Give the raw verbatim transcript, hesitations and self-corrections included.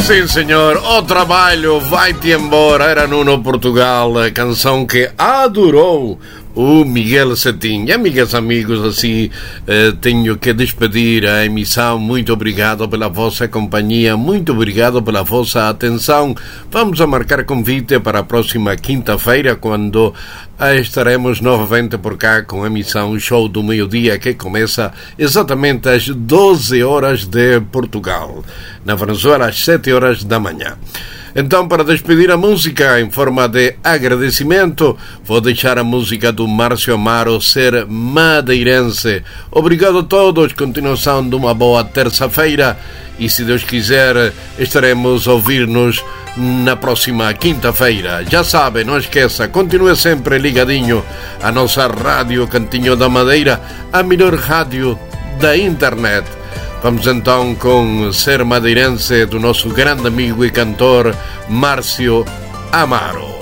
Sim, senhor, o trabalho vai-te embora. Era Nuno Portugal, a canção que adorou o Miguel Setim. E, amigas, amigos, assim eh, tenho que despedir a emissão. Muito obrigado pela vossa companhia, muito obrigado pela vossa atenção. Vamos a marcar convite para a próxima quinta-feira, quando eh, estaremos novamente por cá com a emissão Show do Meio-Dia, que começa exatamente às doze horas de Portugal. Na Venezuela, às sete horas da manhã. Então, para despedir a música em forma de agradecimento, vou deixar a música do Márcio Amaro, Ser Madeirense. Obrigado a todos, continuação de uma boa terça-feira e, se Deus quiser, estaremos a ouvir-nos na próxima quinta-feira. Já sabe, não esqueça, continue sempre ligadinho à nossa Rádio Cantinho da Madeira, a melhor rádio da internet. Vamos então com Ser Madeirense, do nosso grande amigo e cantor Márcio Amaro.